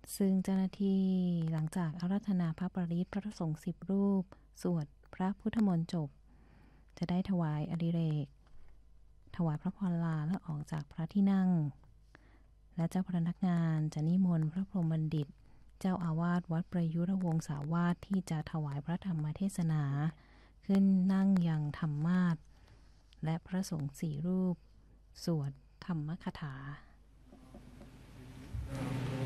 ซึ่งเจ้าหน้าที่หลังจากอาราธนาพระปริตรพระสงฆ์10 รูปสวดพระพุทธมนต์จบจะได้ถวายอดิเรกถวายพระพรลาและออกจากพระที่นั่งและเจ้าพนักงานจะนิมนต์พระพรหมบัณฑิตเจ้าอาวาสวัดประยุรวงศาวาสที่จะถวายพระธรรมเทศนาขึ้นนั่งยังธรรมาสน์และพระสงฆ์4 รูปสวดธรรมคถา